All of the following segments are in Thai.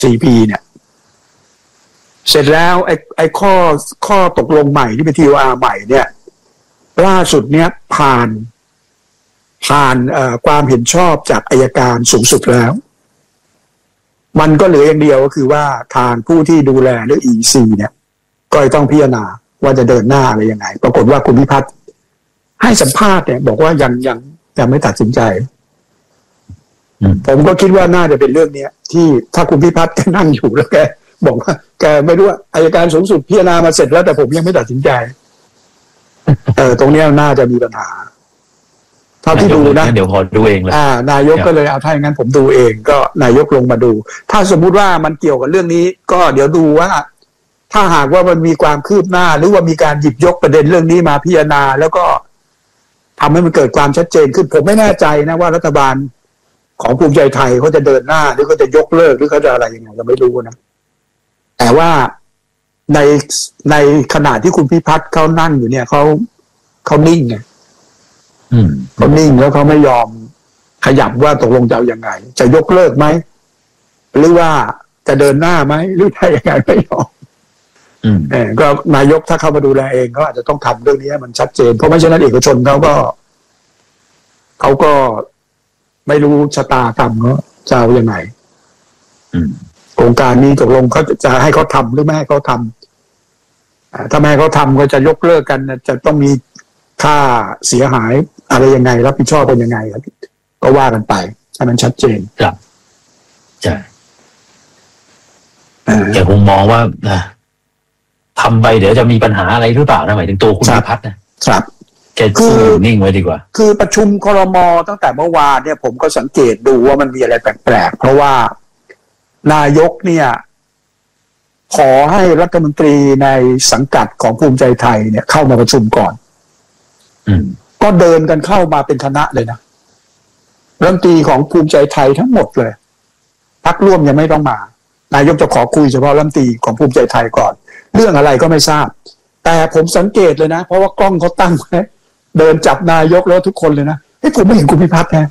4 ปีเนี่ยเสร็จแล้วไอ้ข้อตกลงใหม่ที่เป็น TOR ใหม่เนี่ยล่าสุดเนี่ยผ่านความเห็นชอบจากอัยการสูงสุดแล้วมันก็เหลืออย่างเดียวก็คือว่าทางผู้ที่ดูแลเรื่อง EC เนี่ยก็ต้องพิจารณาว่าจะเดินหน้าอะไรยังไงปรากฏว่าคุณพิพัฒน์ให้สัมภาษณ์เนี่ยบอกว่ายังไม่ตัดสินใจผมก็คิดว่าน่าจะเป็นเรื่องนี้ที่ถ้าคุณพิพัฒน์แกนั่งอยู่แล้วแกบอกว่าแกไม่รู้ว่าอัยการสูงสุดพิจารณามาเสร็จแล้วแต่ผมยังไม่ตัดสินใจตรงนี้น่าจะมีปัญหาเท่าที่ดูนะเดี๋ยวพอดูเองเลยนายกก็เลยเอาถ้าอย่างนั้นผมดูเองก็นายกลงมาดูถ้าสมมุติว่ามันเกี่ยวกับเรื่องนี้ก็เดี๋ยวดูว่าถ้าหากว่ามันมีความคืบหน้าหรือว่ามีการหยิบยกประเด็นเรื่องนี้มาพิจารณาแล้วก็ทำให้มันเกิดความชัดเจนขึ้นผมไม่แน่ใจนะว่ารัฐบาลของภูมิใจไทยเขาจะเดินหน้าหรือเขาจะยกเลิกหรือเขาจะอะไรยังไงเราไม่รู้นะแต่ว่าในขณะที่คุณพิพัฒน์เขานั่งอยู่เนี่ยเขานิ่งไงเขานิ่งแล้วเขาไม่ยอมขยับว่าตกลงจะเอายังไงจะยกเลิกไหมหรือว่าจะเดินหน้าไหมหรือถ้ายังไงไม่ยอมก็นายกถ้าเข้ามาดูแลเองเขาอาจจะต้องทำเรื่องนี้ให้มันชัดเจนเพราะไม่เช่นนั้นเอกชนเขาก็ไม่รู้ชะตากรรมเขาจะเอายังไงโครงการนี้ตกลงเขาจะให้เขาทำหรือไม่ให้เขาทำถ้าไม่ให้เขาทำก็จะยกเลิกกันจะต้องมีค่าเสียหายอะไรยังไงรับผิดชอบเป็นยังไงก็ว่ากันไปให้มันชัดเจนครับใช่แกคงมองว่าทำไปเดี๋ยวจะมีปัญหาอะไรหรือเปล่านะหมายถึงตัวคุณพิพัฒน์นะครับแกสู้นิ่งไว้ดีกว่าคือประชุมครม.ตั้งแต่เมื่อวานเนี่ยผมก็สังเกตดูว่ามันมีอะไรแปลกๆเพราะว่านายกเนี่ยขอให้รัฐมนตรีในสังกัดของภูมิใจไทยเนี่ยเข้ามาประชุมก่อนก็เดินกันเข้ามาเป็นคณะเลยนะรัฐมนตรีของภูมิใจไทยทั้งหมดเลยพรรคร่วมยังไม่ต้องมานายกจะขอคุยเฉพาะรัฐมนตรีของภูมิใจไทยก่อนเรื่องอะไรก็ไม่ทราบแต่ผมสังเกตเลยนะเพราะว่ากล้องเขาตั้งไว้เดินจับนายกแล้วทุกคนเลยนะผมไม่เห็นคุณพิพัฒน์นะ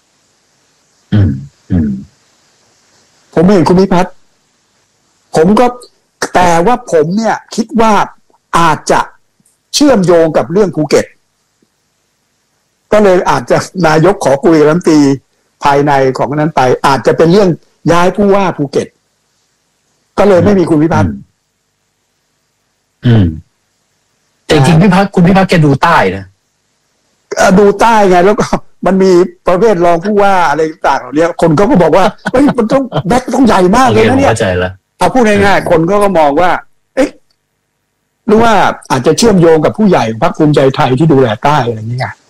ผมไม่เห็นคุณพิพัฒน์ผมก็แต่ว่าผมเนี่ยคิดว่าอาจจะเชื่อมโยงกับเรื่องภูเก็ตก็เลยอาจจะนายกขอคุยรัฐมนตรีภายในของนั้นไปอาจจะเป็นเรื่องย้ายผู้ว่าภูเก็ตก็เลยไม่มีคุณพิพัฒน์แต่จริงๆคุณพิพัฒน์แกดูใต้นะดูใต้ไงแล้วก็มันมีประเภทรองผู้ว่าอะไรต่างๆเนี่ยคนเขาก็บอกว่าเฮ้ยมันต้องแบ็คต้องใหญ่มากเลยนะเนี่ยเอาพูดง่ายๆคนก็มองว่าเอ๊ะหรือว่าอาจจะเชื่อมโยงกับผู้ใหญ่พรรคภูมิใจไทยที่ดูแลใต้อะไรอย่างเงี้ย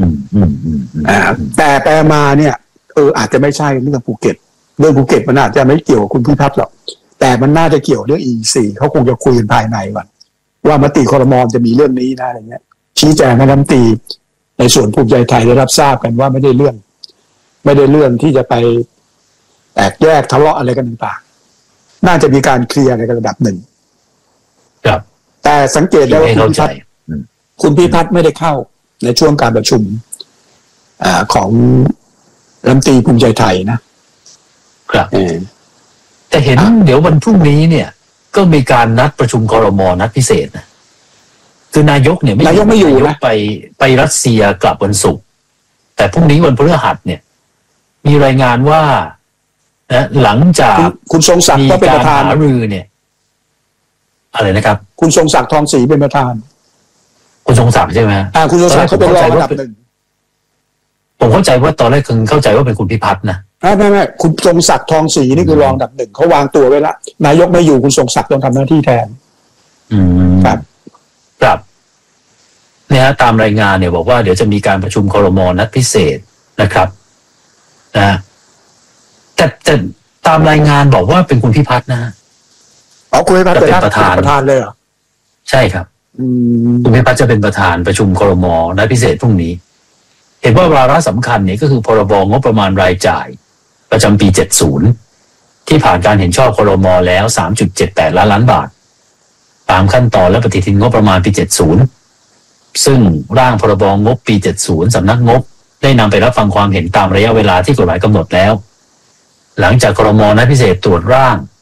แต่แปลมาเนี่ยอาจจะไม่ใช่เรื่องภูเก็ตเรื่องภูเก็ตมันอาจจะไม่เกี่ยวกับคุณพิพัฒน์หรอกแต่มันน่าจะเกี่ยวเรื่อง EC เขาคงจะคุยกันภายในว่ามติครม.จะมีเรื่องนี้นะอะไรเงี้ยชี้แจงให้รัฐมนตรีในส่วนภูมิใจไทยได้รับทราบกันว่าไม่ได้เรื่องที่จะไปแตกแยกทะเลาะอะไรกันต่างๆน่าจะมีการเคลียร์ในระดับหนึ่งครับแต่สังเกตได้ว่าคุณพิพัฒน์ไม่ได้เข้าในช่วงการประชุมของรัฐมนตรีภูมิใจไทยนะครับแต่เห็นเดี๋ยววันพรุ่งนี้เนี่ยก็มีการนัดประชุมครม.นัดพิเศษนะคือนายกเนี่ยนายกไม่อยู่นะไปรัสเซียกลับวันศุกร์แต่พรุ่งนี้วันพฤหัสเนี่ยมีรายงานว่าหลังจากคุณทรงศักดิ์ก็เป็นประธานหารือเนี่ยอะไรนะครับคุณทรงศักดิ์ทองศรีเป็นประธานคุณทรงศักดิ์ใช่ไหมคุณทรงศักดิ์เขาเป็นรองอันดับหนึ่งผมเข้าใจว่าตอนแรกเข้าใจว่าเป็นคุณพิพัฒน์นะไม่คุณทรงศักดิ์ทองศรีนี่คือรองอันดับหนึ่งเขาวางตัวไว้ละนายกไม่อยู่คุณทรงศักดิ์ต้องทำหน้าที่แทนครับเนี่ยตามรายงานเนี่ยบอกว่าเดี๋ยวจะมีการประชุมครม.นัดพิเศษนะครับนะแต่ตามรายงานบอกว่าเป็นคุณพิพัฒน์นะคุณพิพัฒน์เป็นประธานเลยเหรอใช่ครับคุณพิพัฒน์จะเป็นประธานประชุมครม.นัดพิเศษพรุ่งนี้เห็นว่าวาระสำคัญเนี่ยก็คือพรบงบประมาณรายจ่ายประจำปี70ที่ผ่านการเห็นชอบครม.แล้ว 3.78 ล้านบาทตามขั้นตอนและปฏิทินงบประมาณปี70ซึ่งร่างพรบงบปี70สำนักงบได้นำไปรับฟังความเห็นตามระยะเวลาที่กฎหมายกำหนดแล้วหลังจากครม.นัดพิเศษตรวจร่าง